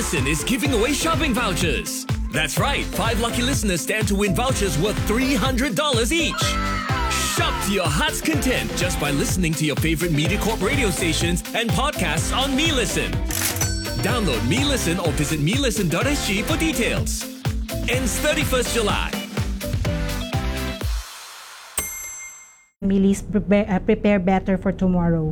Listen is giving away shopping vouchers. That's right, 5 lucky listeners stand to win vouchers worth $300 each. Shop to your heart's content just by listening to your favorite MediaCorp radio stations and podcasts on MeListen. Download MeListen or visit melisten.sg for details. Ends 31st July. Millie's prepare better for tomorrow.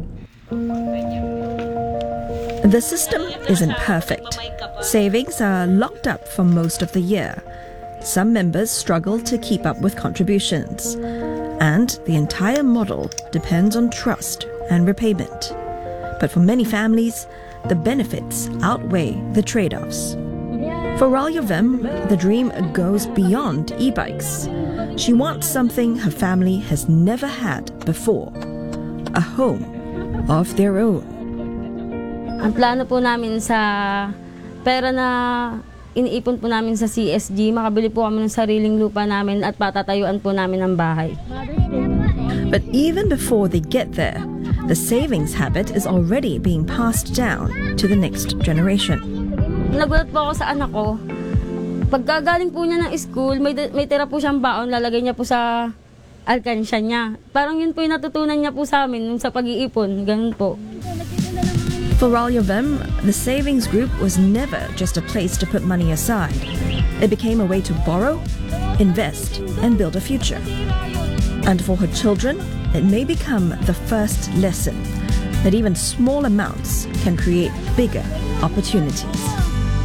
The system isn't perfect. Savings are locked up for most of the year. Some members struggle to keep up with contributions. And the entire model depends on trust and repayment. But for many families, the benefits outweigh the trade-offs. For Ralia Vem, the dream goes beyond e-bikes. She wants something her family has never had before. A home of their own. Ang plano po namin sa pera na iniipon po namin sa CSG, makabili po kami ng sariling lupa namin at patatayuan po namin ang bahay. But even before they get there, the savings habit is already being passed down to the next generation. Nagulat po ako sa anak ko. Pagkagaling po niya ng school, may tira po siyang baon, lalagay niya po sa alkansya niya. Parang yun po yung natutunan niya po sa amin nung sa pag-iipon, ganun po. For Ralia Vem, the savings group was never just a place to put money aside. It became a way to borrow, invest, and build a future. And for her children, it may become the first lesson that even small amounts can create bigger opportunities.